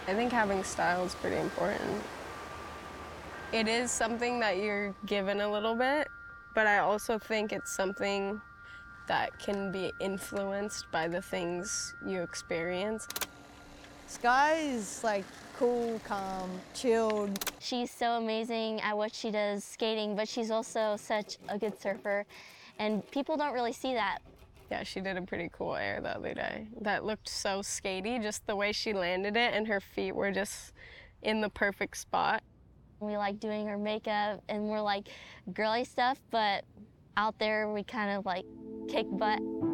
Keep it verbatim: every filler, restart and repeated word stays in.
I think having style is pretty important. It is something that you're given a little bit, but I also think it's something that can be influenced by the things you experience. Sky is like cool, calm, chilled. She's so amazing at what she does skating, but she's also such a good surfer, and people don't really see that. Yeah, she did a pretty cool air the other day. That looked so skatey, just the way she landed it, and her feet were just in the perfect spot. We like doing her makeup, and we're like girly stuff, but out there we kind of like kick butt.